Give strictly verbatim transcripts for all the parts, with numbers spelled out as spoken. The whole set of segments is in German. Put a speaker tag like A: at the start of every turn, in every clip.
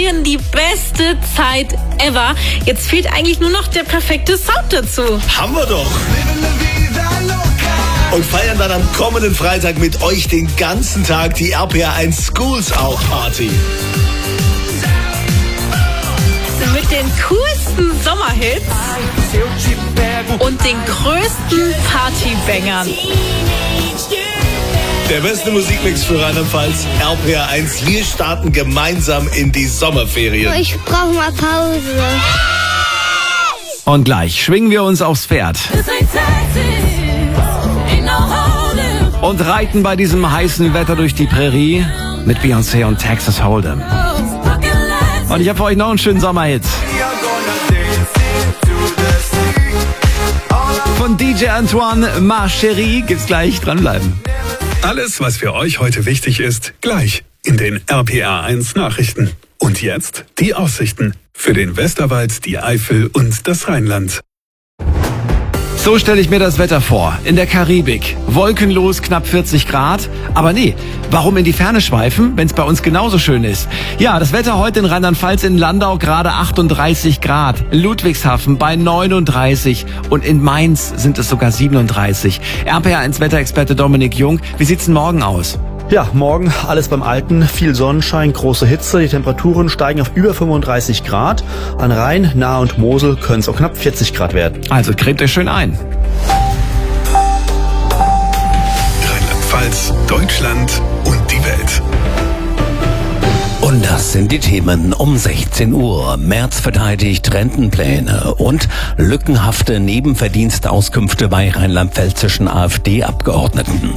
A: garantieren die beste Zeit ever. Jetzt fehlt eigentlich nur noch der perfekte Sound dazu.
B: Haben wir doch. Und feiern dann am kommenden Freitag mit euch den ganzen Tag die R P R eins Schools Out Party.
A: Mit den coolsten Sommerhits und den größten Partybangern.
B: Der beste Musikmix für Rheinland-Pfalz, R P R eins. Wir starten gemeinsam in die Sommerferien.
C: Ich brauche mal Pause.
D: Und gleich schwingen wir uns aufs Pferd und reiten bei diesem heißen Wetter durch die Prärie mit Beyoncé und Texas Hold'em. Und ich habe für euch noch einen schönen Sommerhit. Von D J Antoine, Ma Chérie, gibt's gleich, dranbleiben.
E: Alles, was für euch heute wichtig ist, gleich in den R P R eins Nachrichten. Und jetzt die Aussichten für den Westerwald, die Eifel und das Rheinland.
D: So stelle ich mir das Wetter vor. In der Karibik. Wolkenlos, knapp vierzig Grad. Aber nee, warum in die Ferne schweifen, wenn es bei uns genauso schön ist? Ja, das Wetter heute in Rheinland-Pfalz, in Landau gerade achtunddreißig Grad. Ludwigshafen bei neununddreißig. Und in Mainz sind es sogar siebenunddreißig. R P R eins Wetterexperte Dominik Jung, wie sieht's denn morgen aus?
F: Ja, morgen alles beim Alten, viel Sonnenschein, große Hitze, die Temperaturen steigen auf über fünfunddreißig Grad. An Rhein, Nahe und Mosel können es auch knapp vierzig Grad werden.
D: Also cremt euch schön ein.
E: Rheinland-Pfalz, Deutschland und die Welt.
G: Und das sind die Themen um sechzehn Uhr. Merz verteidigt Rentenpläne und lückenhafte Nebenverdienstauskünfte bei rheinland-pfälzischen AfD-Abgeordneten.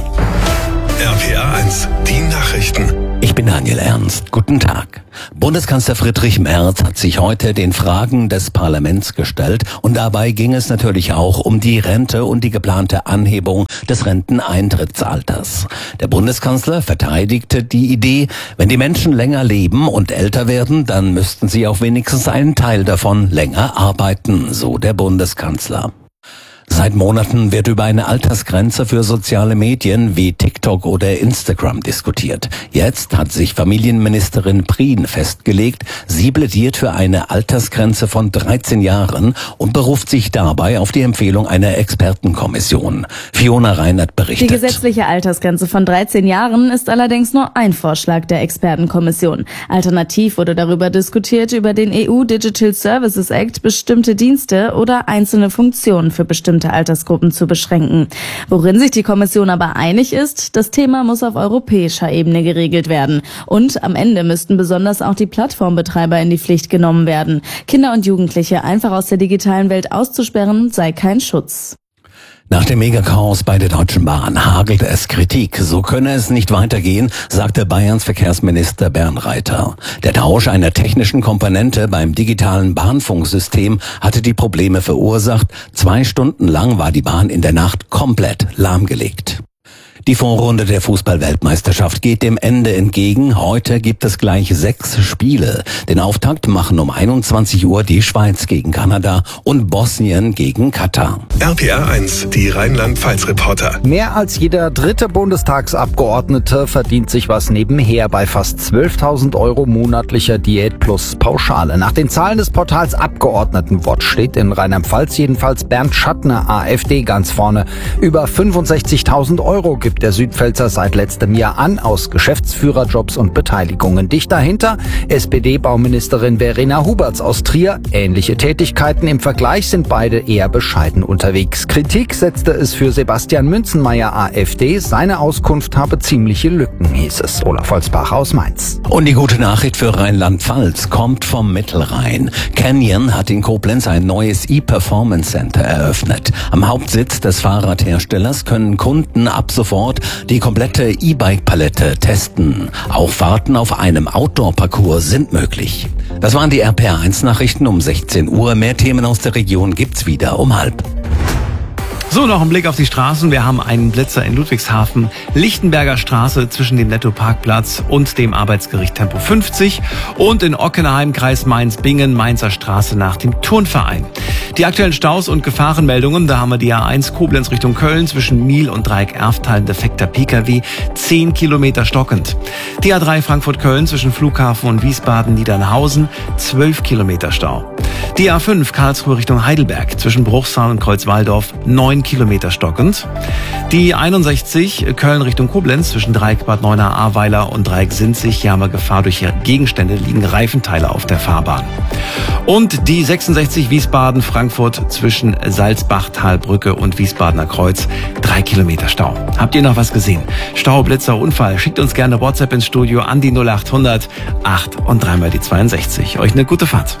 E: R P R eins, die Nachrichten.
G: Ich bin Daniel Ernst. Guten Tag. Bundeskanzler Friedrich Merz hat sich heute den Fragen des Parlaments gestellt und dabei ging es natürlich auch um die Rente und die geplante Anhebung des Renteneintrittsalters. Der Bundeskanzler verteidigte die Idee, wenn die Menschen länger leben und älter werden, dann müssten sie auch wenigstens einen Teil davon länger arbeiten, so der Bundeskanzler. Seit Monaten wird über eine Altersgrenze für soziale Medien wie TikTok oder Instagram diskutiert. Jetzt hat sich Familienministerin Prien festgelegt. Sie plädiert für eine Altersgrenze von dreizehn Jahren und beruft sich dabei auf die Empfehlung einer Expertenkommission. Fiona Reinert berichtet.
H: Die gesetzliche Altersgrenze von dreizehn Jahren ist allerdings nur ein Vorschlag der Expertenkommission. Alternativ wurde darüber diskutiert, über den E U Digital Services Act bestimmte Dienste oder einzelne Funktionen für bestimmte Altersgruppen zu beschränken. Worin sich die Kommission aber einig ist, das Thema muss auf europäischer Ebene geregelt werden. Und am Ende müssten besonders auch die Plattformbetreiber in die Pflicht genommen werden. Kinder und Jugendliche einfach aus der digitalen Welt auszusperren, sei kein Schutz.
G: Nach dem Megachaos bei der Deutschen Bahn hagelt es Kritik. So könne es nicht weitergehen, sagte Bayerns Verkehrsminister Bernd Reiter. Der Tausch einer technischen Komponente beim digitalen Bahnfunksystem hatte die Probleme verursacht. Zwei Stunden lang war die Bahn in der Nacht komplett lahmgelegt. Die Vorrunde der Fußball-Weltmeisterschaft geht dem Ende entgegen. Heute gibt es gleich sechs Spiele. Den Auftakt machen um einundzwanzig Uhr die Schweiz gegen Kanada und Bosnien gegen Katar.
E: R P R eins, die Rheinland-Pfalz-Reporter.
I: Mehr als jeder dritte Bundestagsabgeordnete verdient sich was nebenher bei fast zwölftausend Euro monatlicher Diät plus Pauschale. Nach den Zahlen des Portals Abgeordnetenwatch steht in Rheinland-Pfalz jedenfalls Bernd Schattner, AfD, ganz vorne. Über fünfundsechzigtausend Euro gibt der Südpfälzer seit letztem Jahr an aus Geschäftsführerjobs und Beteiligungen. Dicht dahinter S P D-Bauministerin Verena Huberts aus Trier. Ähnliche Tätigkeiten im Vergleich sind beide eher bescheiden unterwegs. Kritik setzte es für Sebastian Münzenmeier, AfD. Seine Auskunft habe ziemliche Lücken, hieß es. Olaf Holzbach aus Mainz.
G: Und die gute Nachricht für Rheinland-Pfalz kommt vom Mittelrhein. Canyon hat in Koblenz ein neues E-Performance Center eröffnet. Am Hauptsitz des Fahrradherstellers können Kunden ab sofort die komplette E-Bike-Palette testen. Auch Fahrten auf einem Outdoor-Parcours sind möglich. Das waren die R P R eins Nachrichten um sechzehn Uhr. Mehr Themen aus der Region gibt's wieder um halb.
D: So, noch ein Blick auf die Straßen. Wir haben einen Blitzer in Ludwigshafen, Lichtenberger Straße zwischen dem Netto-Parkplatz und dem Arbeitsgericht Tempo fünfzig und in Ockenheim, Kreis Mainz-Bingen, Mainzer Straße nach dem Turnverein. Die aktuellen Staus und Gefahrenmeldungen, da haben wir die A eins Koblenz Richtung Köln zwischen Miel und Dreieck Erftal, defekter Pkw, zehn Kilometer stockend. Die A drei Frankfurt-Köln zwischen Flughafen und Wiesbaden-Niedernhausen, zwölf Kilometer Stau. Die A fünf Karlsruhe Richtung Heidelberg zwischen Bruchsal und Kreuzwaldorf, neun Kilometer stockend. Die einundsechzig Köln Richtung Koblenz zwischen Dreieck Bad Neuenahr-Ahrweiler und Dreieck Sinzig, hier haben wir Gefahr durch Gegenstände, liegen Reifenteile auf der Fahrbahn. Und die sechsundsechzig Wiesbaden-Frankfurt zwischen Salzbach-Talbrücke und Wiesbadener Kreuz, drei Kilometer Stau. Habt ihr noch was gesehen? Stau, Blitzer, Unfall? Schickt uns gerne WhatsApp ins Studio an die null acht hundert acht und dreimal die zweiundsechzig. Euch eine gute Fahrt.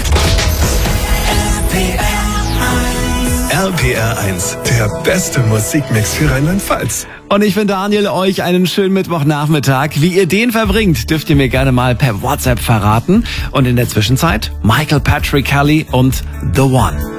E: R P R eins, der beste Musikmix für Rheinland-Pfalz.
D: Und ich bin Daniel, euch einen schönen Mittwochnachmittag. Wie ihr den verbringt, dürft ihr mir gerne mal per WhatsApp verraten. Und in der Zwischenzeit Michael Patrick Kelly und The One.